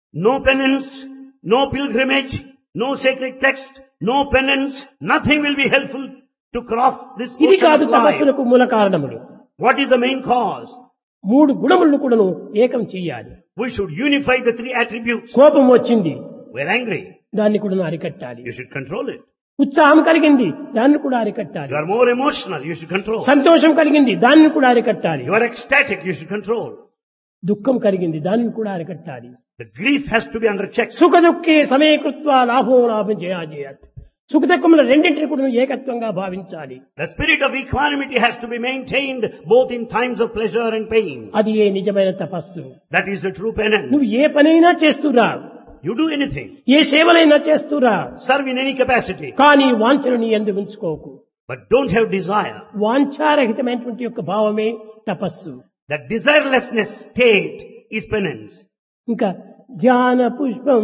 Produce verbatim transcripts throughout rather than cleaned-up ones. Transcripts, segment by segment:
No penance, no pilgrimage, no sacred text, no penance, nothing will be helpful to cross this ఇది ocean కాదు of life. తపస్సులకు మూల కారణములు. What is the main cause? మూడు గుణములను కూడాను ఏకం చెయ్యాలి. We should unify the three attributes. కోపం వచ్చింది, We're angry. దాన్ని కూడా అరికట్టాలి. You should control it. ఉత్సాహం కలిగింది, దాన్ని కూడా అరికట్టాలి. You are more emotional. You should control. సంతోషం కలిగింది, దాన్ని కూడా అరికట్టాలి. You are ecstatic. You should control. దుఃఖం కలిగింది, దాన్ని కూడా అరికట్టాలి. The grief has to be under check. సుఖ దుఃఖే సమయకృత్వ లాభో లాభం చేయాలి. సుఖ దుఃఖముల రెండింటిని కూడా ఏకత్వంగా భావించాలి. The spirit of equanimity has to be maintained both in times of pleasure and pain. అది ఏ నిజమైన తపస్సు. That is the true penance. నువ్వు ఏ పనైనా చేస్తురా, You do anything. A సేవలైనా చేస్తురా, Serve in any capacity. కానీ వాంఛను నీ యందు ఉంచుకోకు. But don't have desire. వాంఛారహితమైనటువంటి యొక్క భావమే తపస్సు. That desirelessness state is penance. ఇంకా ధ్యాన పుష్పం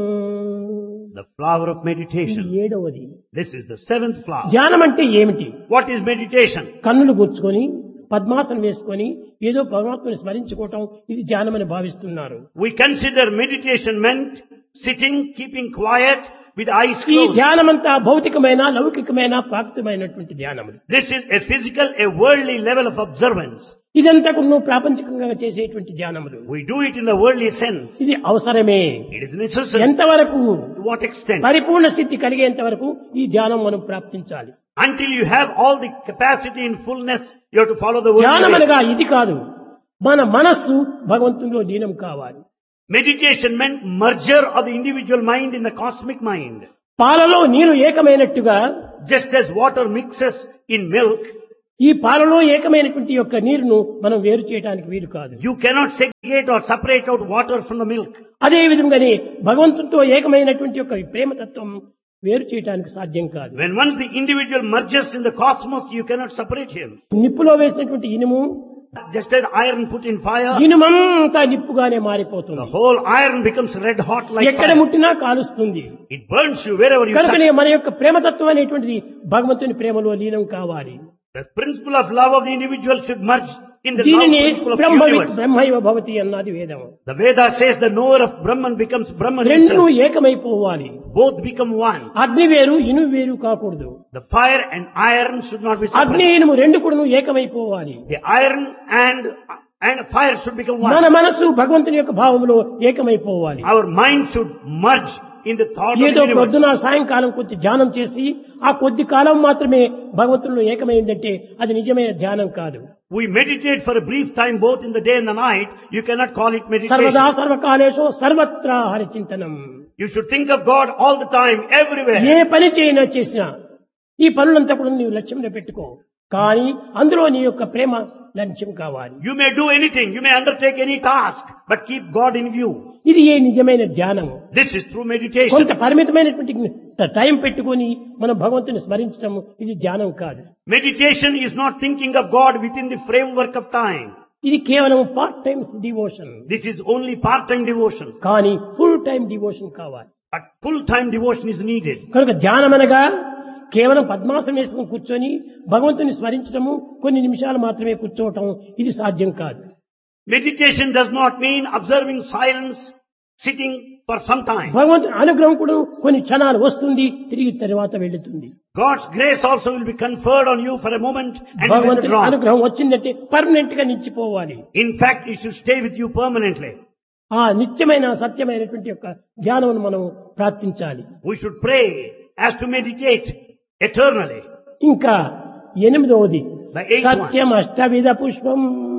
The flower of ఇది meditation. ఏడవది. This is the seventh flower. ధ్యానం అంటే ఏమిటి? What is meditation? కన్నులు కూర్చుకొని పద్మాసనం వేసుకొని ఏదో పరమాత్మని స్మరించుకోవటం ఇది ధ్యానమని భావిస్తున్నారు. We consider meditation meant sitting, keeping quiet with eyes ఈ closed. ధ్యానమంతా భౌతికమైన లౌకికమైన ప్రాప్తమైనటువంటి ధ్యానములు. This is a physical, a worldly level of observance. ఇదంతా కూడా ప్రాపంచికంగా చేసేటువంటి ధ్యానములు. We do it in the worldly sense. ఇది అవసరమే. It is necessary. ఎంతవరకు To what extent? పరిపూర్ణ స్థితి కలిగేంత వరకు ఈ ధ్యానం మనం ప్రాప్తించాలి. Until you have all the capacity in fullness, you have to follow the worldly ధ్యానం way. అనగా ఇది కాదు, మన మనస్సు భగవంతునిలో లీనం కావాలి. Meditation meant merger of the individual mind in the cosmic mind. పాలలో నీరు ఏకమైనట్టుగా Just as water mixes in milk, ఈ పాలలో ఏకమైనటువంటి యొక్క నీరును మనం వేరు చేయడానికి వీలు కాదు. you cannot segregate or separate out water from the milk. అదే విధంగానే భగవంతునితో ఏకమైనటువంటి యొక్క ప్రేమతత్వం వేరు చేయడానికి సాధ్యం కాదు. When once the individual merges in the cosmos, you cannot separate him. నిప్పులో వేసినటువంటి ఇనుము Just as iron put in fire, ఇనుమంతా నిప్పుగానే the మారిపోతుంది. whole iron becomes red hot like ఎక్కడ fire. ముట్టినా కాలుస్తుంది. It burns you wherever you కనుకనే touch. మన యొక్క ప్రేమతత్వం అనేటువంటిది భగవంతుని ప్రేమలో లీనం కావాలి. The principle of love of the individual should merge in the love దీనిని principle of the బ్రహ్మవి universe. బ్రహ్మైవ భవతి అన్నది వేదం. The Veda says the knower of Brahman becomes Brahman రెండు himself. ఏకమైపోవాలి. Both become one. అగ్ని వేరు ఇనుము వేరు కాకూడదు. The fire and iron should not be అగ్ని separate. ఇనుము రెండు కూడా ఏకమైపోవాలి. The iron and and fire should become మన one. మనస్సు భగవంతుని యొక్క భావంలో ఏకమైపోవాలి. Our mind should merge in the thought of ఏదో the universe. పొద్దున సాయంకాలం కొద్ది ధ్యానం చేసి ఆ కొద్ది కాలం మాత్రమే భగవంతునిలో ఏకమైందంటే అది నిజమైన ధ్యానం కాదు. We meditate for a brief time both in the day and the night. You cannot call it సర్వదా meditation. సర్వకాలేషు సర్వత్రా హరిచింతనం. You should think of God all the time, everywhere. ఏ పని చేయనా చేసినా ఈ పనులంతా కూడా నీవు లక్ష్యంలో పెట్టుకో, కానీ అందులో నీ యొక్క ప్రేమ లక్ష్యం కావాలి. You may do anything, you may undertake any task, but keep God in view. ఇది ఏ నిజమైన ధ్యానము. This is true meditation. కొంత పరిమితమైనటువంటి టైం పెట్టుకొని మనం భగవంతుని స్మరించడం ఇది ధ్యానం కాదు. Meditation is not thinking of God within the framework of time. ఇది కేవలం part time devotion. This is only part-time devotion. కానీ ఫుల్ టైం డివోషన్ కావాలి. But full-time devotion is needed. కనుక ధ్యానం అనగా కేవలం పద్మాసనం వేసుకుని కూర్చొని భగవంతుని స్మరించడము, కొన్ని నిమిషాలు మాత్రమే కూర్చోవటం ఇది సాధ్యం కాదు. Meditation does not mean observing silence, sitting for some time. భగవంతుని అనుగ్రహం కూడా కొన్ని క్షణాలు వస్తుంది, తిరిగి తర్వాత వెళ్తుంది. God's grace also will be conferred on you for a moment and భగవంతుని withdrawn. అనుగ్రహం వచ్చిందంటే పర్మనెంట్ గా నిలిచిపోవాలి. In fact, it should stay with you permanently. ఆ నిత్యమైన సత్యమైనటువంటి యొక్క ధ్యానం మనం ప్రార్థించాలి. We should pray as to meditate eternally. ఇంకా ఎనిమిదవది The eighth one. సత్యం అష్టవిధ పుష్పం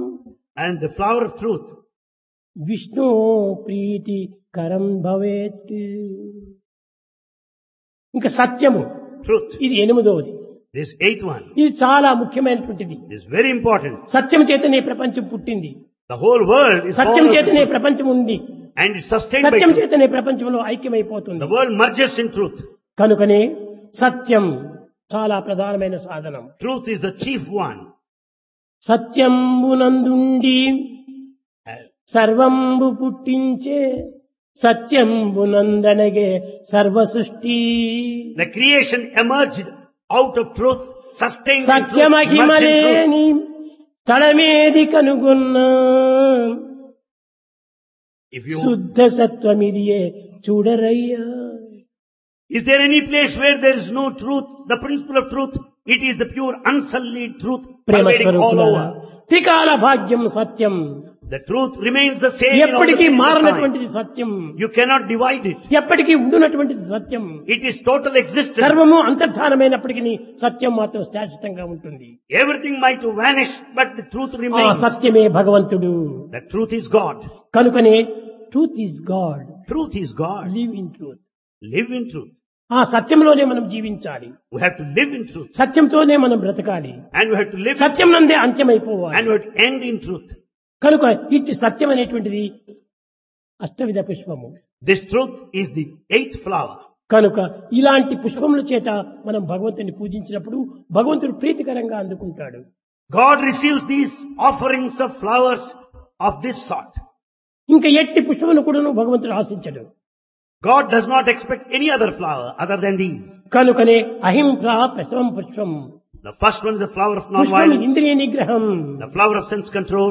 And the flower of truth. Vishnu ప్రీతి కరం భవేత్. ఇంకా సత్యము Truth. ఇది ఎనిమిదవది. This eighth one ఇది చాలా ముఖ్యమైనటువంటిది. is very important. సత్యం చేతనే ప్రపంచం పుట్టింది, The whole world is Satyam formed of చేతనే truth. ప్రపంచం ఉంది, And it's sustained by Satyam truth. చేతనే ప్రపంచంలో ఐక్యమైపోతుంది. The world merges in truth. కనుకనే సత్యం చాలా ప్రధానమైన సాధనం. Truth is the chief one. సత్యంబునందుండి సర్వంబు పుట్టించే సత్యంబునందనగే సర్వ సృష్టి. The creation emerged out of truth, sustained in truth, merged in truth. సత్యమహిమలేని తడమేది కనుగొన్నా If you, శుద్ధ సత్వమిదియే చూడరయ్యా. is there any place where there is no truth, the principle of truth? It is the pure unsullied truth Prema pervading all స్వరూపులారా, over. త్రికాల భాగ్యం సత్యం, The truth remains the same in all the ఎప్పటికీ periods of time. మారనటువంటిది Satyam, You cannot divide it. ఎప్పటికీ ఉండునటువంటిది సత్యం. It is total existence. సర్వము అంతర్ధానమైనప్పటికీ సత్యం మాత్రం శాశ్వతంగా ఉంటుంది. Everything might vanish, but the truth ఆ remains. సత్యమే భగవంతుడు. The truth is God. కనుకనే truth is God, Truth is God. Live in truth. Live in truth. ఆ సత్యంలోనే మనం జీవించాలి, We have to live in truth. సత్యంతోనే మనం బ్రతకాలి, And we have to live Satyam నందే అంత్యమైపోవాలి. and we have to end in truth. కనుక ఇట్టి సత్యం అనేటువంటిది అష్టవిధ పుష్పము. This truth is the eighth flower. కనుక ఇలాంటి పుష్పముల చేత మనం భగవంతుని పూజించినప్పుడు భగవంతుడు ప్రీతికరంగా అందుకుంటాడు. God receives these offerings of flowers of this sort. ఇంకా ఎట్టి పుష్పమును కూడా భగవంతుడు ఆశించడు. God does not expect any other flower other than these. కనుకనే అహింసా ప్రసవం పుష్పం, The first one is the flower of పుష్పం non-violence, ఇంద్రియ నిగ్రహం. the flower of sense control.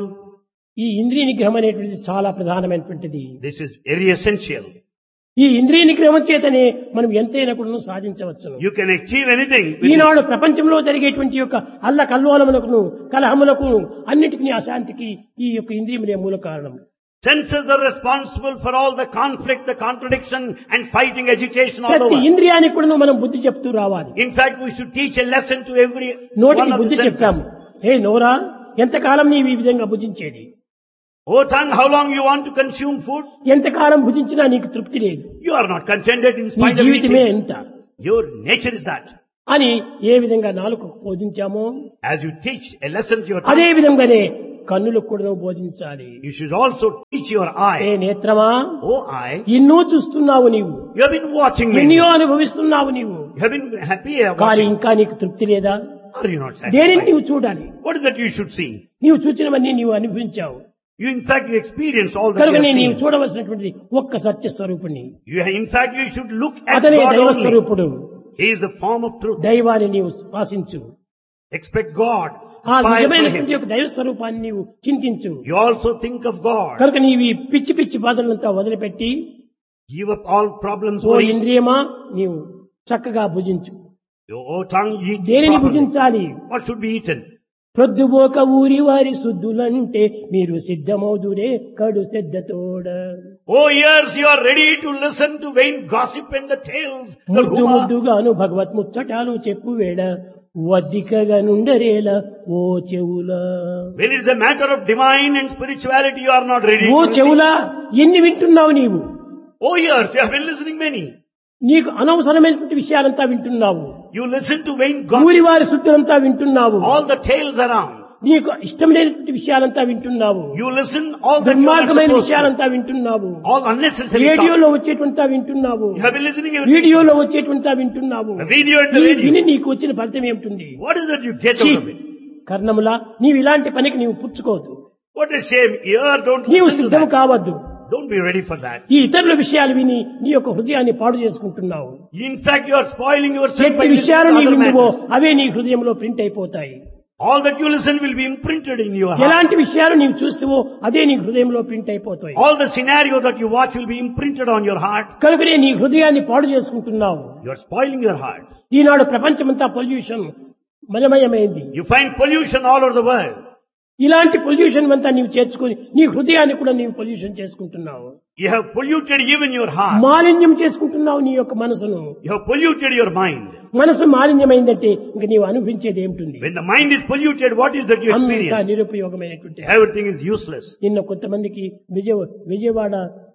ఈ ఇంద్రియ నిగ్రహం అనేటువంటిది చాలా ప్రధానమైనటువంటిది. This is very essential. ఈ ఇంద్రియ నిగ్రహం చేతనే మనం ఎంతైనా కూడా సాధించవచ్చును. You can achieve anything with Eenadu this. ప్రపంచంలో జరిగేటువంటి యొక్క అల్ల కల్లోలములకు కలహములకు అన్నిటికీ అశాంతికి ఈ యొక్క ఇంద్రియములే మూల కారణం. Senses are responsible for all the conflict, the contradiction and fighting, agitation all ప్రతి over. ఇంద్రియానికి కూడా మనం బుద్ధి చెప్తూ రావాలి. In fact, we should teach a lesson to every one నోటికి of the బుద్ధి చెప్తాము. senses. హే నోరా, ఎంతకాలం నీవు ఈ విధంగా భుజించేది? Oh tongue, how long you want to consume food? ఎంతకాలం భుజించినా నీకు తృప్తి లేదు, You are not contented in నీ spite of జీవితమే eating. ఎంత Your nature is that. అని ఏ విధంగా నాలుగు బోధించామో As you teach a lesson to your అదే tongue, విధంగానే కన్నులకు కూడా బోధించాలి. you should also teach your A eye. నేత్రమా, Oh eye, ఎన్నో చూస్తున్నావు నీవు, you have been watching me. ఎన్నో అనుభవిస్తున్నావు నీవు, You have been happy కానీ watching. ఇంకా నీకు తృప్తి లేదా? Are you not దేనిని satisfied? నీవు చూడాలి? What is that you should see? నీవు చూచినవన్నీ నీవు అనుభవించావు. You, in fact, you experience all that కనుక you have నీవు seen. చూడవలసినటువంటి ఒక్క సత్య స్వరూపుణ్ణి. You, in fact, you should look at అతనే God దైవ only. స్వరూపుడు. He is the form of truth. దైవాన్ని నీవు శ్వాసించు. Expect God. ఆ Aspire for నిజమైనటువంటి Him. యొక్క దైవ స్వరూపాన్ని నీవు చింతించు. You also think of God. కనుక నీవు ఈ పిచ్చి పిచ్చి బాధలంతా వదిలిపెట్టి Give up all problems. ఓ worries. ఇంద్రియమా నీవు చక్కగా భుజించు. Your oh, tongue, eat దేనిని properly. భుజించాలి? What should be eaten? ప్రొద్దుబోక ఊరి వారి శుద్ధులంటే మీరు సిద్ధమౌదురే కడు శ్రద్ధతోడ. Oh ears, you are ready to listen to vain gossip and the tales. The ముద్దు rumor. ముద్దుగాను భగవత్ ముచ్చటాలు చెప్పు వేడ వద్దికగా నుండరేల ఓ చెవులా. When it is a matter of divine and spirituality, you are not ready. Oh to listen. చెవులా, ఎన్ని వింటున్నావు నీవు? Oh ears, you have been listening many. నీకు అనవసరమైనటువంటి విషయాలంతా వింటున్నావు. You listen to vain ఊరి gossip. వారి శుద్ధులంతా వింటున్నావు. All the tales around. నీకు ఇష్టం లేనటువంటి విషయాలంతా వింటున్నావు. You listen all that you are not దుర్మార్గమైన supposed to. విషయాలంతా వింటున్నావు. All unnecessary talk. రేడియోలో వచ్చేటువంతా వింటున్నావు. You have been listening everything. వీడియోలో వచ్చేటువంతా వింటున్నావు. The video and the ఈ radio. విని నీకు వచ్చిన ఫలితం ఏమిటి? What is that you get ఛీ, out of it? కర్ణములా, నీవు ఇలాంటి పనికి నీవు పుచ్చుకోవద్దు. What a shame. Ear, don't నీవు listen to సిద్ధం that. కావద్దు. Don't be ready for that. ఈ ఇతరుల విషయాలు విని నీ యొక్క హృదయాన్ని పాడు చేసుకుంటున్నావు. In fact, you are spoiling yourself ఎట్టి by listening విషయాలు to నీవు other విందువో matters. అవే నీ హృదయంలో ప్రింట్ అయిపోతాయి. All that you listen will be imprinted in your heart. ఎలాంటి విషయాలు నీవు చూస్తావో అదే నీ హృదయంలో ప్రింట్ అయిపోతాయి. All the scenario that you watch will be imprinted on your heart. కనుకనే నీ హృదయాన్ని పాడు చేసుకుంటున్నావు. You are spoiling your heart. ఈనాడు ప్రపంచమంతా pollution మలమయమైంది. You find pollution all over the world. ఇలాంటి పొల్యూషన్ అంతా నీవు చేర్చుకొని నీ హృదయాన్ని కూడా నీవు పొల్యూషన్ చేసుకుంటున్నావు. You have polluted even your heart. మాలిన్యం చేసుకుంటున్నావు నీ యొక్క మనసును. You have polluted your mind. మనసు మాలిన్యమైందంటే ఇంక నీవు అనుభవించేది ఏమిటి? When the mind is polluted, what is that you అంతా experience? నిరుపయోగమైనటువంటి. Everything is useless. నిన్న కొంతమందికి విజయ విజయవాడ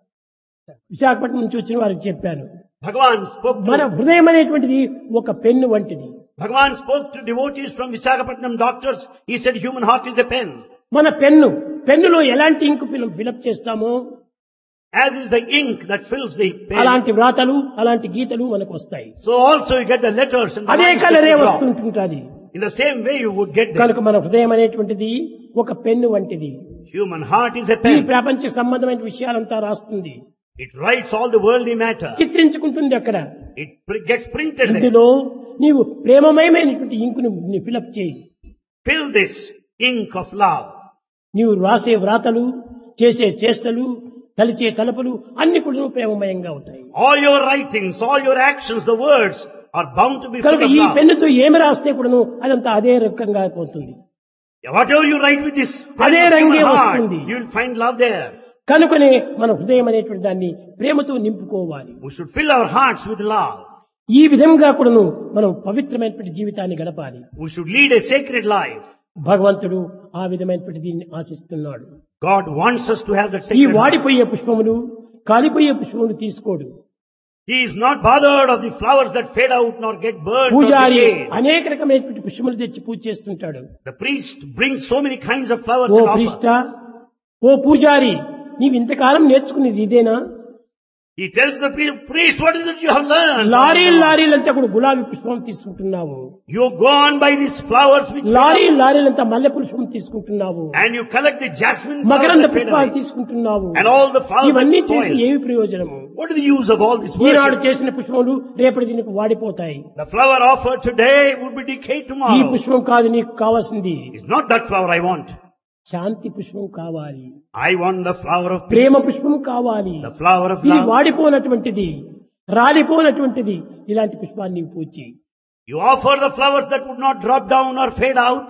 విశాఖపట్నం నుంచి వచ్చిన వారికి చెప్పాను. Bhagavan spoke మన to, హృదయం అనేటువంటిది ఒక పెన్ను వంటిది. Bhagavan spoke to devotees from Visakhapatnam doctors. He said human heart is a pen. మన పెన్ను పెన్నులో ఎలాంటి ఇంకు ఫిలప్ చేస్తామో As is the ink that fills the pen. అలాంటి వ్రాతలు అలాంటి గీతలు మనకు వస్తాయి. So also you get the letters and the అదే lines that కలరే you draw. వస్తుంటుంటది. In the same way you would get them. కనుక మన హృదయం అనేటువంటిది ఒక పెన్ను వంటిది. Human heart is a ఈ pen. ప్రపంచ సంబంధమైన విషయాలంతా రాస్తుంది, It writes all the worldly matter. చిత్రించుకుంటుంది. అక్కడ It pr- gets printed there. ఇందులో నీవు ప్రేమమయమైనటువంటి ఇంకును ఫిలప్ చేయి. Fill this ink of love. నీవు రాసే వ్రాతలు, చేసే చేష్టలు, తలిచే తలపులు అన్ని కూడా ప్రేమమయంగా ఉంటాయి. All your writings, all your actions, the words are bound to be full కనుక of ఈ love. పెన్నుతో ఏమి రాస్తే కూడాను అదంతా అదే రకంగా పోతుంది. Whatever you write with this అదే human రంగే heart, వస్తుంది. you will find love there. కనుకనే మన హృదయం అనేటువంటి దాన్ని ప్రేమతో నింపుకోవాలి. We should fill our hearts with love. ఈ విధంగా కూడాను మనం పవిత్రమైనటువంటి జీవితాన్ని గడపాలి. We should lead a sacred life. భగవంతుడు ఆ విధమైనటువంటి దీన్ని ఆశిస్తున్నాడు. God wants us to have that ఈ sacred life. వాడిపోయే పుష్పములు కాలిపోయే పుష్పములు తీసుకోడు. He is not bothered of the flowers that fade out nor get burned or పూజారి decayed. అనేక రకమైనటువంటి పుష్పములు తెచ్చి పూజ చేస్తుంటాడు. The priest brings so many kinds of flowers oh and offer. ప్రిష్ట, ఓ పూజారి, నీవు ఇంతకాలం నేర్చుకునేది ఇదేనా? He tells the pri- priest, what is it you have learned? లారీలు లారీలంతా కూడా గులాబీ పుష్పం తీసుకుంటున్నావు. You go on by these flowers which lorry లారీలంతా మల్లె పుష్పం తీసుకుంటున్నావు. and you collect the jasmine flowers మకరంద that fade పుష్పాలు away. తీసుకుంటున్నావు. And all the flowers ఇవన్నీ that చేసి spoil. ఏమి ప్రయోజనము? What is the use of all this Eenadu worship? చేసిన పుష్పములు రేపటి దీనికి వాడిపోతాయి. The flower offered today would be decayed ఈ tomorrow. పుష్పం కాదు నీకు కావాల్సింది. It's not that flower I want. శాంతి పుష్పం కావాలి, I want the flower of Prema peace. పుష్పం కావాలి. The flower of ఇది love. వాడిపోనటువంటిది, రాలిపోనటువంటిది ఇలాంటి పుష్పాన్ని నీవు పూచి. You offer the flowers that would not drop down or fade out.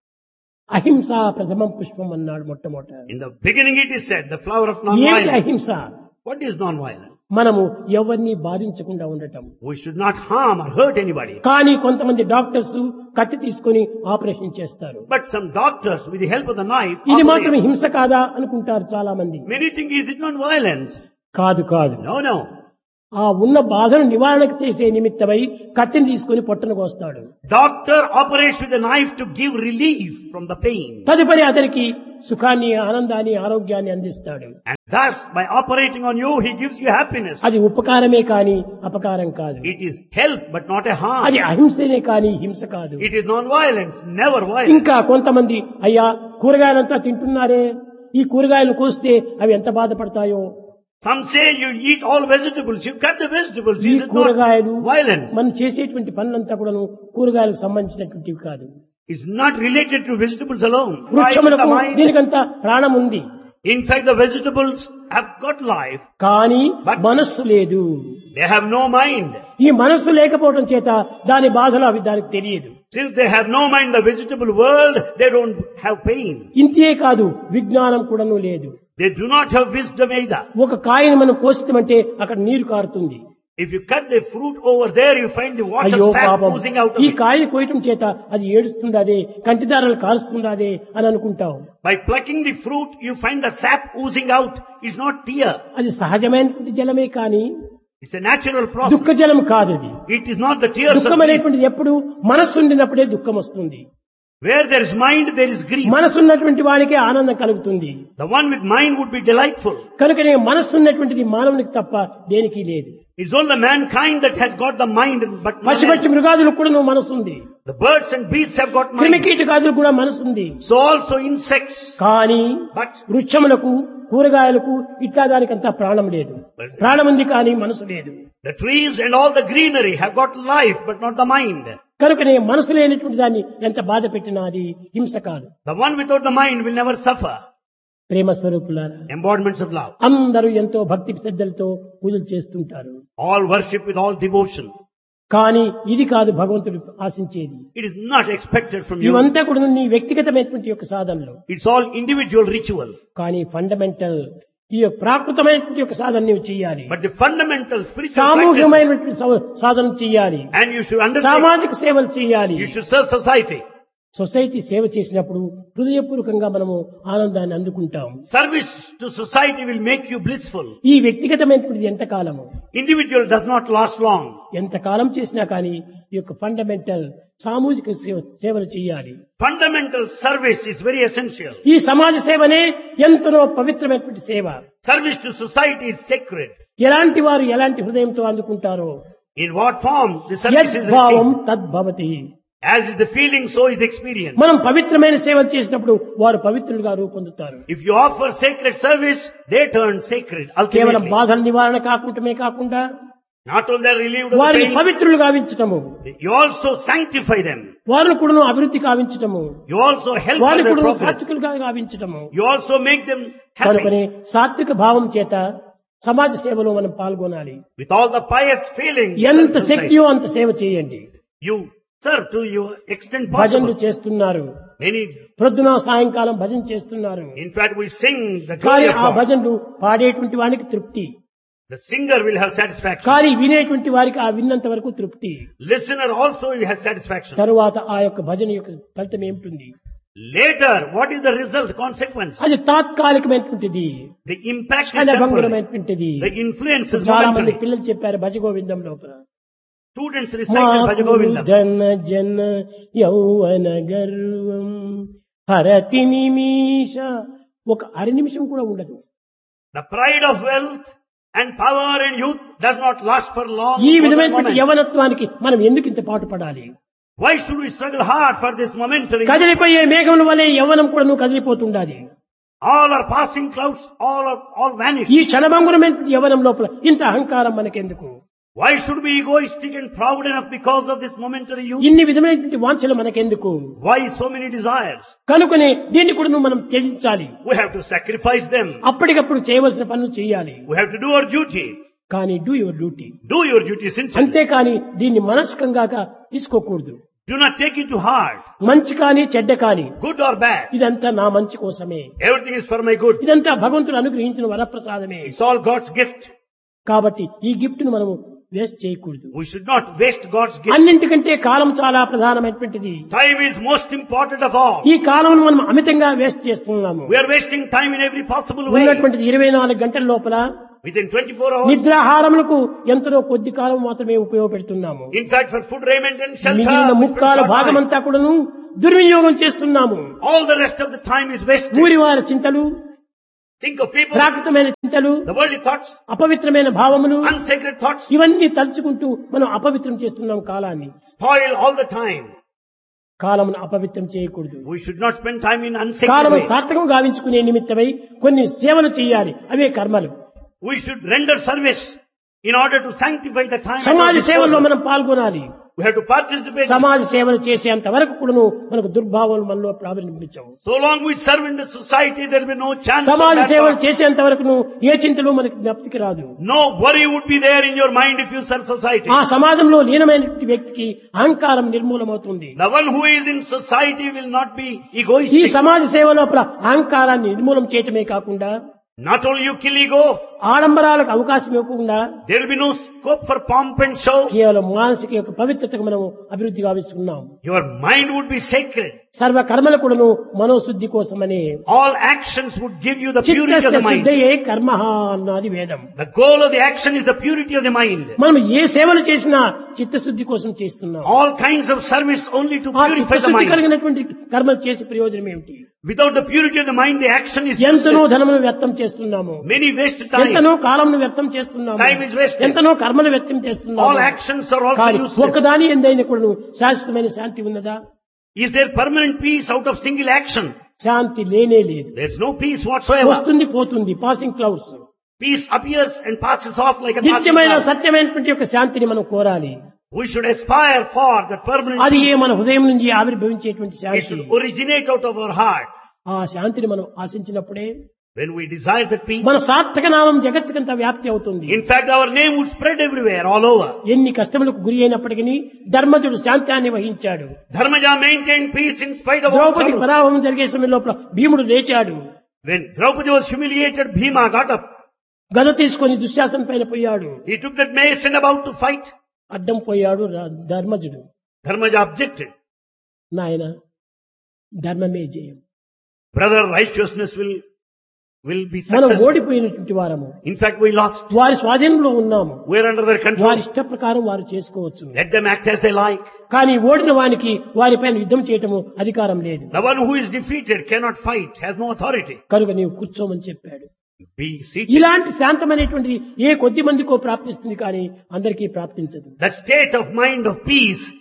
అహింస ప్రథమం పుష్పం అన్నాడు మొట్టమొదట. In the beginning it is said, the flower of ఏమిటి non-violence. అహింస? What is non-violence? మనము ఎవరిని బాధించకుండా ఉండటం. We should not harm or hurt anybody. కానీ కొంతమంది డాక్టర్స్ కత్తి తీసుకొని ఆపరేషన్ చేస్తారు. But some doctors, with the help of the knife, ఇది operate. మాత్రం హింస కాదా అనుకుంటారు చాలా మంది. Many think, is it non-violence? కాదు కాదు. No, no. ఆ ఉన్న బాధను నివారణకు చేసే నిమిత్తమై కత్తిని తీసుకొని పొట్టను కోస్తాడు. Doctor operates with a knife to give relief from the pain. తదుపరి అతనికి సుఖాన్ని, ఆనందాన్ని, ఆరోగ్యాన్ని అందిస్తాడు. And thus, by operating on you, he gives you happiness. అది ఉపకారమే కాని అపకారం కాదు. It is help, but not a అది harm. అహింసనే కాని హింస కాదు. It is non-violence, never violence. ఇంకా కొంతమంది అయ్యా కూరగాయలంతా తింటున్నారే, ఈ కూరగాయలు కోస్తే అవి ఎంత బాధపడతాయో. Some say you eat all vegetables, you cut the vegetables. ఈ Is it కూరగాయలు not violence? మనం చేసేటువంటి పనులంతా కూడాను కూరగాయలకు సంబంధించినటువంటివి కాదు. It's not related to vegetables alone. Why is the వృక్షములకు mind? దీనికంతా ప్రాణం ఉంది, In fact, the vegetables have got life. కానీ But- మనస్సు లేదు. They have no mind. ఈ మనస్సు లేకపోవడం చేత దాని బాధలు అవి దానికి తెలియదు. Since they have no mind, the vegetable world, they don't have pain. ఇంతే కాదు, విజ్ఞానం కూడాను లేదు. They do not have wisdom either. ఒక కాయను మనం కోసిమంటే అక్కడ నీరు కారుతుంది. If you cut the fruit over there, you find the water అయ్యో sap పాపం, oozing out of ఈ it. కాయను కోయటం చేత అది ఏడుస్తుండాదే, కంటిదారాలు కారుస్తుండాదే అని అనుకుంటావు. By plucking the fruit, you find the sap oozing out. It's not tear. అది సహజమైనటువంటి జలమే కానీ It's a natural process. దుఃఖ జలం కాదు అది. It is not the tears of దుఃఖం grief. అనేటువంటిది ఎప్పుడు మనస్సు ఉండినప్పుడే దుఃఖం వస్తుంది. Where there is mind, there is grief. మనస్సు ఉన్నటువంటి వానికే ఆనందం కలుగుతుంది. The one with mind would be delightful. కనుకనే మనస్సు ఉన్నటువంటిది మానవునికి తప్ప దేనికి లేదు. It's only mankind that has got the mind, but none పశుపక్షి else. మృగాదులకు కూడా నువ్వు మనసు ఉంది. The birds and beasts have got mind. క్రిమికీటకాదులకు కూడా మనసు ఉంది. So also insects. కానీ But వృక్షములకు, కూరగాయలకు ఇట్లా దానికంతా ప్రాణం లేదు. ప్రాణం ఉంది కానీ మనసు లేదు. the trees and all the greenery have got life, but not the mind. కనుకనే మనసు లేనటువంటి దాన్ని ఎంత బాధ పెట్టినా అది హింస కాదు. The one without the mind will never suffer. ప్రేమ స్వరూపులారా, Embodiments of love. అందరూ ఎంతో భక్తి శ్రద్ధలతో పూజలు చేస్తుంటారు. All worship with all devotion. కానీ ఇది కాదు భగవంతుడు ఆశించేది. It is not expected from you. ఇవంతా కూడా నీ వ్యక్తిగతమైనటువంటి యొక్క సాధనలు. It's all individual ritual. కానీ ఫండమెంటల్ ఈ యొక్క ప్రాకృతమైనటువంటి యొక్క సాధన నీవు చేయాలి. But the fundamental spiritual practices, సామూహికమైనటువంటి సవ- సాధన చేయాలి. and you should understand, సామాజిక సేవలు చేయాలి. you should serve society. Society సేవ చేసినప్పుడు హృదయపూర్వకంగా మనము ఆనందాన్ని అందుకుంటాం. Service to society will make you blissful. ఈ వ్యక్తిగతమైనటువంటిది ఎంతకాలము, Individual does not last long. ఎంతకాలం చేసినా కానీ ఈ యొక్క ఫండమెంటల్ సామూహిక సేవ సేవలు చేయాలి. Fundamental service is very essential. ఈ సమాజ సేవనే ఎంతనో పవిత్రమైనటువంటి సేవ. Service to society is sacred. ఎలాంటి వారు ఎలాంటి హృదయంతో అందుకుంటారో In what form the service is యద్భావం received. తద్భవతి. As is the feeling, so is the experience. మనం పవిత్రమైన సేవలు చేసినప్పుడు వారు పవిత్రులుగా రూపొందుతారు. If you offer sacred service, they turn sacred కేవలం ultimately. బాధల నివారణ కాకుండామే కాకుండా Not only they are relieved of the వారిని pain, పవిత్రులు గావించటము, you also sanctify them. వారిని కూడా అభివృద్ధి కావించటము, You also help వారిని their కూడా progress. సాత్వికులుగా గావించటము. You also make them కనుకనే happy. సాత్విక భావం చేత సమాజ సేవలో మనం పాల్గొనాలి. With all the pious feelings, ఎంత శక్తియో అంత సేవ చేయండి. you serve to your extent భజనలు possible. చేస్తున్నారు, Many, ప్రొద్దున సాయంకాలం భజన చేస్తున్నారు. in fact, we sing the కానీ glory of ఆ God. భజనలు పాడేటువంటి వానికి తృప్తి, The singer will have satisfaction. కానీ వినేటువంటి వారికి ఆ విన్నంత వరకు తృప్తి. Listener also will have satisfaction. తరువాత ఆ యొక్క భజన యొక్క ఫలితం ఏమిటి? Later, what is the result, consequence? అది తాత్కాలికమైనటువంటిది, The impact is temporary. క్షణభంగురమైనటువంటిది. The influence is చాలా మంది momentary. పిల్లలు చెప్పారు భజగోవిందం లోపల, Students recited మాకు Bhajagovindam. ధన జన యౌవన గర్వం హరతి నిమిష, ఒక అర నిమిషం కూడా ఉండదు. The pride of wealth and power and youth does not last for long. ఈ for the విధమైనటువంటి moment. యవనత్వానికి మనం ఎందుకు ఇంత పాటు పడాలి? Why should we struggle hard for this momentary? కదిలిపోయే మేఘముల వలె యవ్వనం కూడా నువ్వు కదిలిపోతుండాలి. All are passing clouds, all are all vanish. ఈ క్షణభంగురమైనటువంటి యవ్వనం లోపల ఇంత అహంకారం మనకెందుకు? Why should we be egoistic and proud enough because of this momentary youth? ఇన్ని విధమైనటువంటి వాంఛలు మనకెందుకు? Why so many desires? కనుకనే దీన్ని కూడా నువ్వు మనం త్యజించాలి. We have to sacrifice them. అప్పటికప్పుడు చేయవలసిన పనులు చేయాలి. We have to do our duty. కానీ do your duty, Do your duty sincerely. అంతేకాని దీన్ని మనస్కంగా తీసుకోకూడదు. Do not take it to heart, మంచి కాని చెడ్డ కాని good or bad. ఇదంతా నా మంచి కోసమే, Everything is for my good. ఇదంతా భగవంతుడు అనుగ్రహించిన వరప్రసాదమే. It's all God's gift. కాబట్టి ఈ గిఫ్ట్ ను మనము వేస్ట్ చేయకూడదు. We should not waste God's gift. అన్నింటికంటే కాలం చాలా ప్రధానమైనటువంటిది. Time is most important of all. ఈ కాలం మనం అమితంగా వేస్ట్ చేస్తున్నాము. We are wasting time in every possible way. ఉన్నటువంటిది ఇరవై నాలుగు గంటల లోపల Within twenty-four hours. నిద్రాహారములకు ఎంతో కొద్ది కాలం మాత్రమే ఉపయోగపెడుతున్నాము. In fact, for food, raiment and shelter, మిగిలిన we spend ముక్కాల short time. భాగమంతా కూడాను దుర్వినియోగం చేస్తున్నాము. All the rest of the time is wasted. ఊరివారి చింతలు, Think of people, ప్రాకృతమైన చింతలు, the worldly thoughts, అపవిత్రమైన భావములు, unsacred thoughts, ఇవన్నీ తలుచుకుంటూ మనం అపవిత్రం చేస్తున్నాం కాలాన్ని. spoil all the time. కాలమును అపవిత్రం చేయకూడదు. We should not spend time in unsacred కాలము ways. సార్థకం గావించుకునే నిమిత్తమై కొన్ని సేవలు చేయాలి, అవే కర్మలు. We should render service in order to sanctify the time. at our సమాజ సేవల్లో disposal. మనం పాల్గొనాలి. We have to participate. సమాజ సేవలు చేసేంత వరకు కూడాను మనకు దుర్భావాలు మనలో ప్రారంభించవు. So long we serve in the society, there will be no chance for సమాజ that సేవలు part. చేసేంత వరకు ఏ చింతలు మనకి జ్ఞప్తికి రాదు. No worry would be there in your mind if you serve society. ఆ సమాజంలో లీనమైనటువంటి వ్యక్తికి అహంకారం నిర్మూలమవుతుంది. The one who is in society will not be ఈ egoistic. సమాజ సేవ లోపల అహంకారాన్ని నిర్మూలం చేయటమే కాకుండా Not only you kill ego, ఆడంబరాలకు అవకాశం ఇవ్వకుండా there will be no scope for pomp and show. కేవలం మానసిక యొక్క పవిత్రతకు మనం అభివృద్ధి గావిస్తున్నాం. Your mind would be sacred. సర్వ కర్మలు కూడాను మనోశుద్ధి కోసమని. All actions would give you the purity of చిత్తస్య the mind. శుద్ధయే కర్మః అన్నది వేదం. The goal of the action is the purity of the mind. మనం ఏ సేవలు చేసినా చిత్తశుద్ధి కోసం చేస్తున్నాం. All kinds of service only to ఆ purify the చిత్తశుద్ధి mind. కలిగినటువంటి కర్మలు చేసే ప్రయోజనం ఏమిటి? Without the purity of the mind, the action is ఎంతనో useless. ధనమును వ్యర్థం చేస్తున్నాము, Many waste time. ఎంతనో కాలంను వ్యర్థం చేస్తున్నాము, Time is wasted. ఎంతనో కర్మను వ్యర్థం చేస్తున్నాము. All actions are also కానీ useless. ఒక్కదాని ఎందైనా కూడా శాశ్వతమైన శాంతి ఉన్నదా? Is there permanent peace out of single action? శాంతి లేనే లేదు. There's no peace whatsoever. వస్తుంది పోతుంది, passing clouds. Peace appears and passes off like a passing నిత్యమైన cloud. సత్యమైనటువంటి యొక్క శాంతిని మనం కోరాలి. We should aspire for that permanent అది ఏ peace. మన హృదయం నుంచి ఆవిర్భవించేటువంటి It Shanti. should originate out of our heart. ఆ శాంతిని మనం ఆశించినప్పుడే When we desire that peace, మన సార్థక నామం జగత్తుకంతా వ్యాప్తి అవుతుంది. in fact, our name would spread everywhere, all over. ఎన్ని కష్టములకు గురి అయినప్పటికీ ధర్మజుడు శాంతాన్ని వహించాడు. Dharmaja maintained peace in spite of all Draupadi troubles. పరాభవం జరిగే సమయం లోపల భీముడు లేచాడు. When Draupadi was humiliated, Bhima got up. గద తీసుకొని దుశ్శాసన పైన పోయాడు. He took that mace and about to fight. అడ్డం పోయాడు రా- ధర్మజుడు. Dharmaja objected. నాయన ధర్మమే జయం. Brother, righteousness will, will be మనం successful. ఓడిపోయినటువంటి వారము. In fact, we lost. వారి స్వాధీనంలో ఉన్నాము. We are under their control. వారి ఇష్ట ప్రకారం వారు చేసుకోవచ్చు. Let them act as they like. కానీ ఓడిన వానికి వారిపైన యుద్ధం చేయటము అధికారం లేదు. The one who is defeated cannot fight, has no authority. కనుక నీవు కూర్చోమని చెప్పాడు. Be seated. ఇలాంటి శాంతమైనటువంటిది ఏ కొద్ది మందికో ప్రాప్తిస్తుంది కానీ అందరికీ ప్రాప్తించదు. That state of mind of peace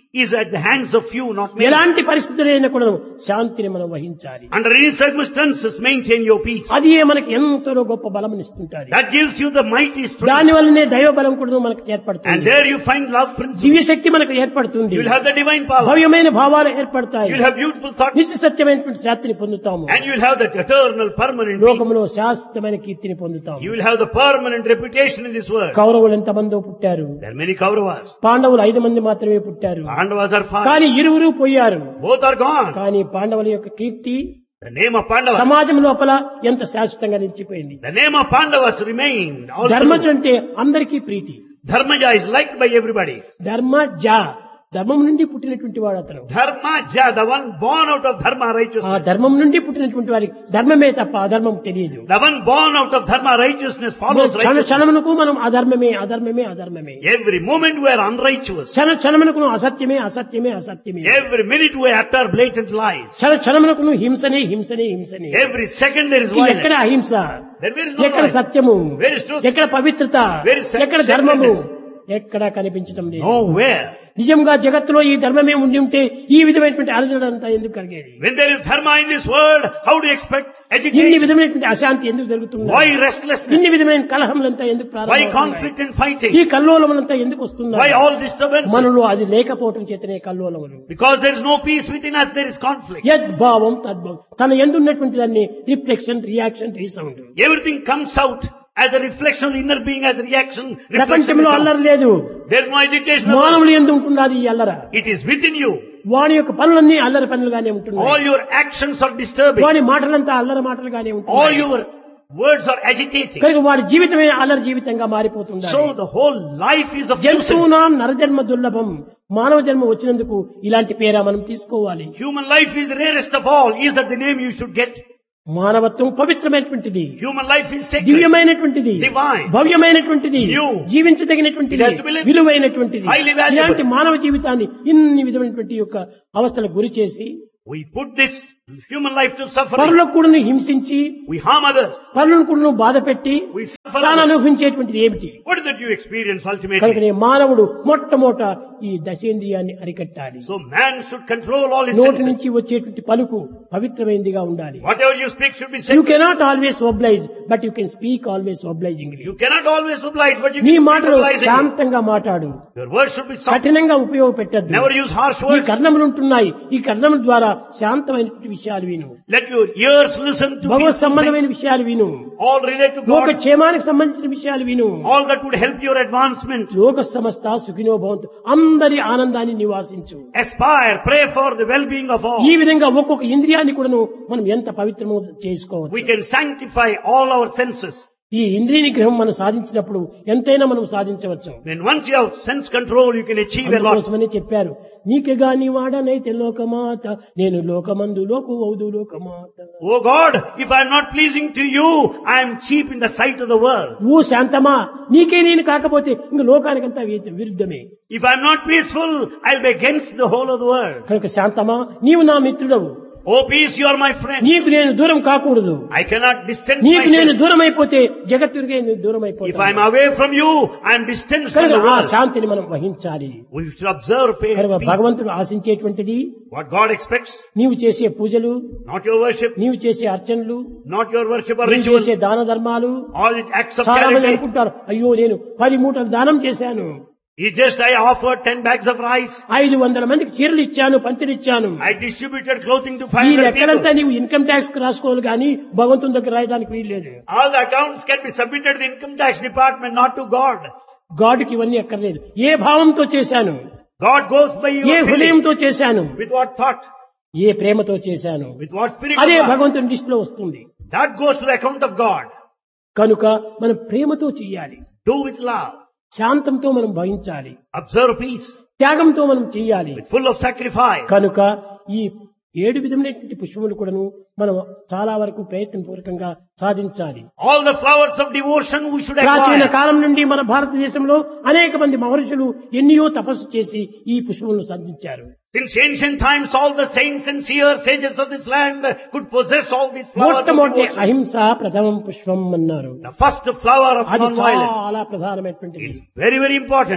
is at the hands of few, not many. ఎలాంటి పరిస్థితులైనా కూడా శాంతిని మనం వహించాలి. Under any circumstances, maintain your peace. అది మనకి ఎంతో గొప్ప బలమునిస్తుంటారు. That gives you the mighty strength. దాని వల్లనే దైవ బలం కూడా మనకు ఏర్పడుతుంది. And there you find love principle. దివ్య శక్తి మనకు ఏర్పడుతుంది. You will have the divine power. భవ్యమైన భావాలు ఏర్పడతాయి. You will have beautiful thoughts. నిత్య సత్యమైనటువంటి శాంతిని పొందుతాము. And you will have that eternal, permanent peace. లోకములో శాశ్వతమైన కీర్తిని పొందుతాము. You will have the permanent reputation in this world. కౌరవులు ఎంతమందో పుట్టారు. There are many Kauravas. పాండవులు ఐదు మంది మాత్రమే పుట్టారు. Pandavas are five. కానీ ఇరువురు పోయారు. Both are gone. కానీ పాండవుల యొక్క కీర్తి The name of Pandavas. సమాజం లోపల ఎంత శాశ్వతంగా నిలిచిపోయింది. The name of Pandavas remained. all Dharmaja through. అంటే అందరికీ ప్రీతి. Dharmaja is liked by everybody. Dharmaja ధర్మం నుండి పుట్టినటువంటి వాడు అతను. Dharmaja, the one born out of dharma ఆ righteousness. ధర్మం నుండి పుట్టినటువంటి వారికి ధర్మమే తప్ప అధర్మం తెలియదు. The one born out of dharma righteousness follows క్షణ righteousness. క్షణమునకు మనం అధర్మమే అధర్మమే అధర్మమే. Every moment we are unrighteous. క్షణ క్షణమునకు అసత్యమే అసత్యమే అసత్యమే. Every minute we utter blatant lies. క్షణ క్షణమునకు హింసనే హింసనే హింసనే. Every second there is ఎక్కడ violence. అహింస, There is no ఎక్కడ violence. సత్యము, Where is truth? ఎక్కడ పవిత్రత, Where is ఎక్కడ ధర్మము, sacredness? ఎక్కడా కనిపించడం లేదు. Nowhere. నిజంగా జగత్తులో ఈ ధర్మమే ఉండి ఉంటే ఈ విధమైనటువంటి అలజడంతా ఎందుకు కలిగేది? When there is dharma in this world, how do you expect ఇన్ని education? విధమైనటువంటి అశాంతి ఎందుకు జరుగుతుంది? Why restlessness? ఇన్ని విధమైన కలహములంతా ఎందుకు Why ప్రారంభమవుతున్నాయి? conflict and fighting? ఈ కల్లోలములంతా ఎందుకు Why వస్తున్నాయి? all disturbances? మనలో అది లేకపోవటం చేతనే కల్లోలములు. Because there is no peace within us, there is conflict. యద్భావం తద్భావం, తన ఎందున్నటువంటి దాన్ని reflection, reaction, resound. Everything comes out as a reflection of the inner being, as a reaction. reflection ప్రపంచంలో is out. అల్లరి లేదు. There is no agitation. about మానవులు ఎందు ఉంటున్నది ఈ అల్లర. it. It is within you. వాని యొక్క పనులన్నీ అల్లరి పనులుగానే ఉంటున్నాయి. All your actions are disturbing. వాని మాటలంతా అల్లరి మాటలుగానే All ఉంటున్నాయి. your words are agitating. కనుక వారి జీవితమే అల్లరి జీవితంగా మారిపోతుంది. So the whole life is of nuisance. జంతువునా నరజన్మ దుర్లభం. మానవ జన్మ వచ్చినందుకు ఇలాంటి పేరా మనం తీసుకోవాలి. Human life is the rarest of all. Is that the name you should get? మానవత్వం పవిత్రమైనటువంటిది, Human life is sacred. దివ్యమైనటువంటిది, Divine. భవ్యమైనటువంటిది, New. జీవించదగినటువంటిది, It has to be lived. విలువైనటువంటిది. Highly valuable. ఇలాంటి మానవ జీవితాన్ని ఇన్ని విధమైనటువంటి యొక్క అవస్థలకు గురి చేసి We put this human life to suffering. పరులకు కూడా హింసించి We harm others. పరులను కూడా బాధ పెట్టి We suffer తాను others. అనుభవించేటువంటిది ఏమిటి? What is that you experience ultimately? కనుకనే మానవుడు మొట్టమొదట ఈ దశేంద్రియాన్ని అరికట్టాలి. So man should control all his నోటి senses. నుంచి వచ్చేటువంటి పలుకు పవిత్రమైనదిగా ఉండాలి. Whatever you speak should be you sacred. Cannot always oblige but you can speak always obligingly. You cannot always oblige, but you నీ can speak మాటలు obligingly. శాంతంగా మాట్లాడు, Your words should be soft. కఠినంగా ఉపయోగపెట్టద్దు. Never use harsh ఈ words. కర్ణములు ఉంటున్నాయి, ఈ కర్ణముల ద్వారా శాంతమైనటువంటి విషయాలు విను, Let your ears listen to Bhagwat peaceful సంబంధమైన things. విషయాలు విను, All relate to లోక God. క్షేమానికి సంబంధించిన విషయాలు విను. All that would help your advancement. లోక సమస్త సుఖినో భవంతు, అందరి ఆనందాన్ని నివాసించు. Aspire, pray for the well-being of all. ఈ విధంగా ఒక్కొక్క ఇంద్రియాన్ని కూడాను మనం ఎంత పవిత్రమో We చేసుకోవచ్చు. can sanctify all our senses. ఈ ఇంద్రియ నిగ్రహం మనం సాధించినప్పుడు ఎంతైనా మనం సాధించవచ్చు. When once you have sense control, you can achieve a lot. అందుకోసమని చెప్పారు, నీకుగా నీ వాడనైతే లోకమాత, నేను లోకమందు లోకు అవుదు లోకమాత. Oh God, if I am not pleasing to you, I am cheap in the sight of the world. ఓ శాంతమా, నీకే నేను కాకపోతే ఇంక లోకానికంతా వి- విరుద్ధమే. If I am not peaceful, I will be against the whole of the world. కనుక శాంతమా, నీవు నా మిత్రుడవు, Oh peace, you are my friend. నీకు నేను దూరం కాకూడదు. I cannot distance నీకు నేను myself. దూరం అయిపోతే జగత్తుడికే నువ్వు దూరం If I am అయిపోతావు. away from you, I am distanced from కనుక the ఆ world. శాంతిని మనం వహించాలి. We should observe కనుక peace. భగవంతుడు ఆశించేటువంటిది What God expects, నీవు చేసే పూజలు, not your worship, నీవు చేసే అర్చనలు, not your worship or నీవు ritual, చేసే దాన ధర్మాలు. all the acts of చాలా మంది charity. అనుకుంటారు, అయ్యో నేను పది మూటలు దానం చేశాను, It's just I offered ten bags of rice. ఐదు వందల మందికి చీరలు ఇచ్చాను, పంచలు ఇచ్చాను. I distributed clothing to five ఈ hundred లెక్కలంతా people. నీవు ఇన్కమ్ ట్యాక్స్ రాసుకోవాలి కానీ భగవంతుని దగ్గర రాయడానికి వీల్లేదు. All the accounts can be submitted to the income tax department, not to God. గాడ్కి ఇవన్నీ అక్కర్లేదు. ఏ భావంతో చేశాను, God goes by A your feeling. హృదయంతో చేశాను, With what thought? ఏ ప్రేమతో చేశాను, With what spirit అదే of God? భగవంతుని లిస్టులో వస్తుంది. That goes to the account of God. కనుక మనం ప్రేమతో చెయ్యాలి, Do with love. శాంతంతో మనం భవించాలి, Observe peace. త్యాగంతో మనం చెయ్యాలి. With full of sacrifice. కనుక ఈ ఏడు విధమైనటువంటి పుష్పములు కూడాను మనం చాలా వరకు ప్రయత్నపూర్వకంగా సాధించాలి. All the flowers of devotion we should ప్రాచీన acquire. కాలం నుండి మన భారతదేశంలో అనేక మంది మహర్షులు ఎన్నో తపస్సు చేసి ఈ పుష్పములను సాధించారు. Since ancient times, all the saints and seers, sages of this land could possess all these flowers of మొట్టమొదటి devotion. అహింస ప్రథమం పుష్పం అన్నారు. The first flower of అది non-violence. చాలా ప్రధానమైనటువంటిది. It's very, very important.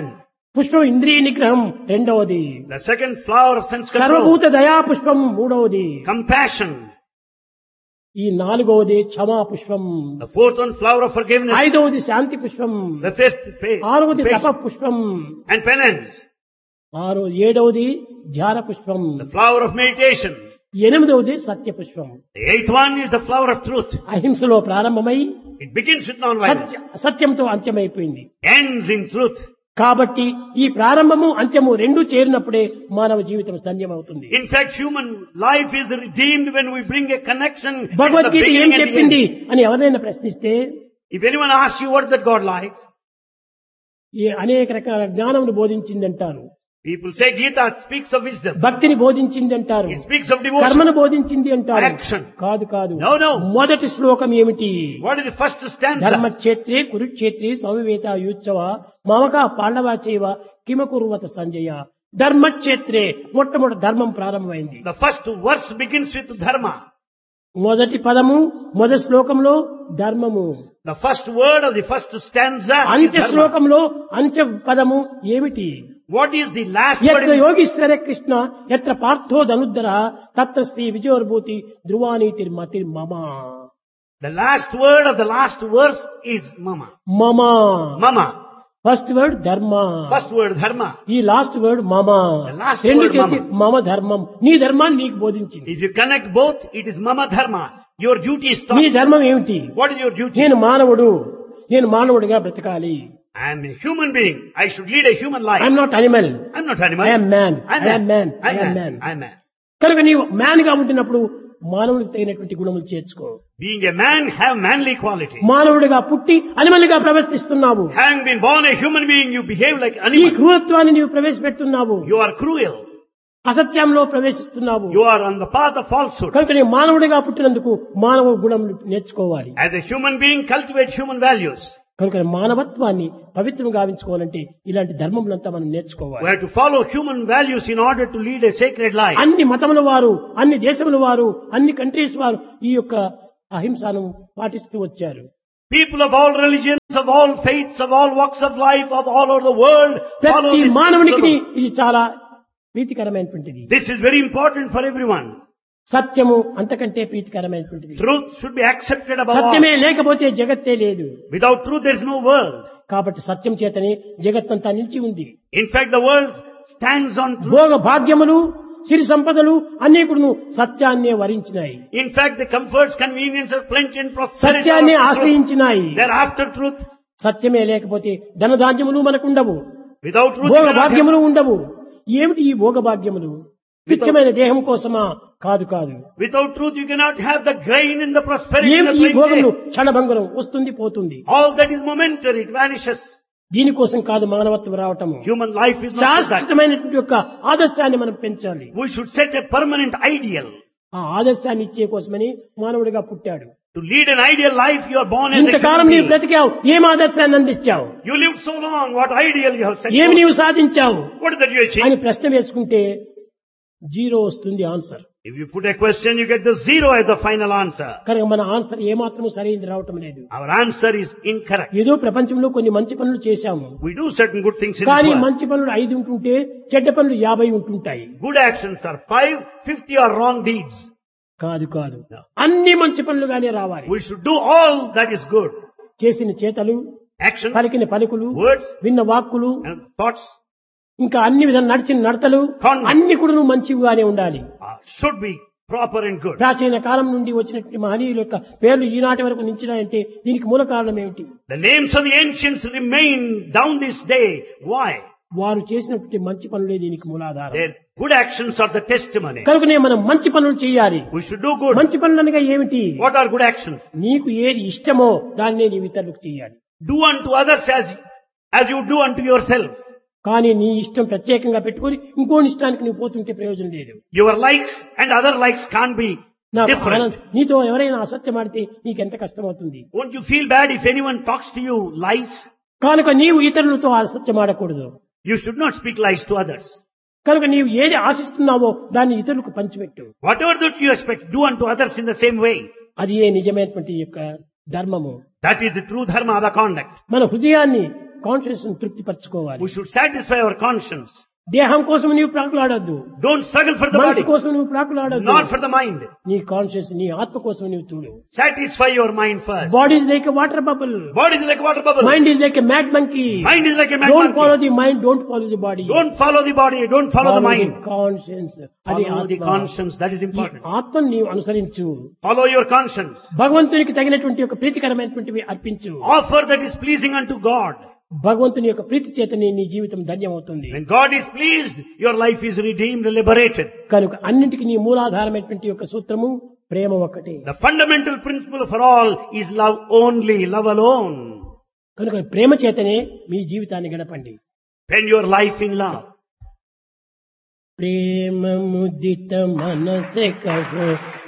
పుష్పం ఇంద్రియ నిగ్రహం రెండవది. The second flower of sense control. సర్వభూత దయా పుష్పం మూడవది. Compassion. ఈ నాలుగవది క్షమా పుష్పం. The fourth one, flower of forgiveness. ఐదవది శాంతి పుష్పం. The fifth, faith. ఆరవది తప Patience పుష్పం. and penance. ఆరు ఏడవది ధ్యాన పుష్పం. The flower of meditation. ఎనిమిదవది సత్య పుష్పం. The eighth one is the flower of truth. అహింసలో ప్రారంభమై It begins with non-violence. సత్య సత్యంతో అంత్యమైపోయింది. Ends in truth. కాబట్టి ఈ ప్రారంభము అంత్యము రెండు చేరినప్పుడే మానవ జీవితం ధన్యమవుతుంది. In fact, human life is redeemed when we bring a connection at the Bhagavad Gita ఏం beginning and the చెప్పింది end. అని ఎవరైనా ప్రశ్నిస్తే If anyone asks you what that God likes, ఈ అనేక రకాల జ్ఞానమును బోధించింది అంటారు. people say Gita speaks of wisdom. భక్తిని బోధించింది అంటారు. It speaks of devotion. కర్మను బోధించింది అంటారు. Action. కాదు కాదు. No, no. మొదటి శ్లోకం ఏమిటి? What is the first stanza? ధర్మక్షేత్రే కురుక్షేత్రే సమవేత యుత్సవ మమక పాండవ చేవ కిమ కుర్వత సంజయ. ధర్మక్షేత్రే మొట్టమొదటి ధర్మం ప్రారంభమైంది. The first verse begins with dharma. మొదటి పదము మొదటి శ్లోకంలో ధర్మము. The first word of the first stanza is అంత్య dharma. శ్లోకంలో అంత్య పదము ఏమిటి? What is the last word? ఎత్ర in- యోగీశ్వర కృష్ణ ఎత్ర పార్థో ధనుద్ధర తత్ర శ్రీ విజయోర్భూతి ధ్రువానీతిర్ మతిర్ మమ. The last word of the last verse is mama. మమ. Mama. ఫస్ట్ వర్డ్ ధర్మ. First word dharma. ఈ లాస్ట్ వర్డ్ మమ. The last రెండు word చేతి mama. మమ ధర్మం. నీ ధర్మాన్ని నీకు బోధించింది. If you connect both, it is mama dharma. Your duty is నీ taught. ధర్మం ఏమిటి? What is your duty? నేను మానవుడు, నేను మానవుడిగా బ్రతకాలి. I am a human being. I should lead a human life. I'm not animal. I'm not animal. I am man. I'm I am man. I'm I am man. man. I'm man. కనుక నీవు man గా ఉంటున్నప్పుడు మానవుడికి తగినటువంటి గుణములు చేర్చుకో. Being a man, have manly quality. మానవుడిగా పుట్టి animal గా ప్రవర్తిస్తున్నావు. Having been born a human being, you behave like ఈ animal. క్రూరత్వాన్ని నీవు ప్రవేశపెడుతున్నావు. You are cruel. అసత్యంలో ప్రవేశిస్తున్నావు. You are on the path of falsehood. కనుక నీ మానవుడిగా పుట్టినందుకు మానవ గుణములు నేర్చుకోవాలి. As a human being, cultivate human values. కనుక మానవత్వాన్ని పవిత్రం గావించుకోవాలంటే ఇలాంటి ధర్మములంతా మనం We నేర్చుకోవాలి. have to follow human values in order to lead a sacred life. అన్ని మతముల వారు, అన్ని దేశముల వారు, అన్ని కంట్రీస్ వారు ఈ యొక్క అహింసను పాటిస్తూ వచ్చారు. People of all religions, of all faiths, of all walks of life, of all over the world follow ప్రతి this మానవునికి principle. ఇది చాలా ప్రీతికరమైనటువంటిది. This is very important for everyone. సత్యము అంతకంటే ప్రీతికరమైనటువంటిది. Truth should be accepted above all. సత్యమే లేకపోతే జగత్తే లేదు. Without truth, there is no world. కాబట్టి సత్యం చేతనే జగత్తంతా నిలిచి ఉంది. In fact, the world stands on truth. భోగ భాగ్యములు, సిరి సంపదలు అన్ని కూడా సత్యాన్నే వరించినాయి. In fact, the comforts, conveniences, plenty and prosperity సత్యాన్ని are after truth. ఆశ్రయించినాయి. They are after truth. సత్యమే లేకపోతే ధనధాన్యములు మనకుండవు, Without truth, Bhoga you cannot భాగ్యములు have, ఉండవు. ఏమిటి ఈ భోగ భాగ్యములు? పిచ్చమైన దేహం కోసమా? కాదు కాదు. without truth, you cannot have the grain and the prosperity and ఏమిటి the ఈ భోగములు? plenty. క్షణభంగరం వస్తుంది పోతుంది. All that is momentary, it vanishes. దీనికోసం కాదు మానవత్వం రావటము. Human life is not for that. శాశ్వతమైనటువంటి యొక్క ఆదర్శాన్ని మనం పెంచాలి. We should set a permanent ideal. ఆ ఆదర్శాన్ని ఇచ్చే కోసమని మానవుడిగా పుట్టాడు. To lead an ideal life, you are born as a ఇంతకాలం human నీవు being. బ్రతికావు, ఏం ఆదర్శాన్ని అందించావు? You lived so long, what ideal you have set ఏమి forth? నీవు సాధించావు What is that you achieved? అని ప్రశ్న వేసుకుంటే జీరో వస్తుంది answer. If you put a question, you get the zero as the final answer. కనుక మన answer ఏమాత్రం సరైనది రావటం లేదు. Our answer is incorrect. ఏదో ప్రపంచంలో కొన్ని మంచి పనులు చేశాము, We do certain good things in కానీ this world. మంచి పనులు ఐదు ఉంటుంటే చెడ్డ పనులు యాభై ఉంటుంటాయి. Good actions are five, fifty are wrong deeds. కాదు కాదు, అన్ని మంచి పనులుగానే రావాలి. We should do all that is good. చేసిన చేతలు, Actions, పలికిన పలుకులు, words, విన్న వాక్కులు, and thoughts ఇంకా అన్ని విధాలు నడిచిన నడతలు Conduct. అన్ని కూడా నువ్వు మంచిగానే ఉండాలి. uh, should be proper and good. ప్రాచీన కాలం నుండి వచ్చినటువంటి మహనీయుల యొక్క పేర్లు ఈనాటి వరకు నిలిచినాయంటే దీనికి మూల కారణం ఏమిటి? The names of the ancients remain down this day. Why? వారు చేసినటువంటి మంచి పనులే దీనికి మూలాధారం. Their good actions are the testimony. కనుకనే మనం మంచి పనులు చేయాలి. We should do good. మంచి పనులు అనగా ఏమిటి? What are good actions? నీకు ఏది ఇష్టమో దాన్నే నీవు ఇతరులకు చేయాలి. Do unto others as, as you do unto yourself. కానీ నీ ఇష్టం ప్రత్యేకంగా పెట్టుకొని ఇంకోని ఇష్టానికి నువ్వు పోతుంటే ప్రయోజనం లేదు. Your likes and other likes can't be నాకు different. ఆనందం. నీతో ఎవరైనా అసత్యం ఆడితే నీకెంత కష్టం అవుతుంది. Won't you feel bad if anyone talks to you lies? కనుక నీవు ఇతరులతో అసత్యం ఆడకూడదు. You should not speak lies to others. కనుక నీవు ఏది ఆశిస్తున్నావో దాన్ని ఇతరులకు పంచిపెట్టు. Whatever that you expect, do unto others in the same way. అది ఏ నిజమైనటువంటి యొక్క ధర్మము. That is the true dharma, the conduct. మన హృదయాన్ని కాన్షియస్ తృప్తి పరచుకోవాలి. We should satisfy our conscience. దేహం కోసం నీవు ప్రాకులాడద్దు, Don't struggle for the మనసు body, కోసం నువ్వు ప్రాకులాడద్దు, not for the mind. నీ కాన్షియస్ నీ ఆత్మ కోసం నువ్వు చూడు. Satisfy your mind first. Body is like a water bubble, Body is like a water bubble. Mind is like a mad monkey. Mind is like a mad don't follow monkey. The mind, don't follow the body, Don't follow the body, don't follow the mind. Conscience. అది Follow the ఆత్మ. conscience, that is ఈ important. ఆత్మను నీవు అనుసరించు, Follow your conscience. భగవంతునికి తగినటువంటి ఒక ప్రీతికరమైనటువంటివి అర్పించు. Offer that is pleasing unto God. భగవంతుని యొక్క ప్రీతి చేతనే నీ జీవితం ధన్యమవుతుంది. When God is pleased, your life is redeemed, liberated. కనుక అన్నింటికి నీ మూలాధారమైనటువంటి యొక్క సూత్రము ప్రేమ ఒక్కటే. The fundamental principle for all is love only, love alone. కనుక ప్రేమ చేతనే మీ జీవితాన్ని గడపండి. Spend your life in love. ప్రేమ ముదిత మనసే కహో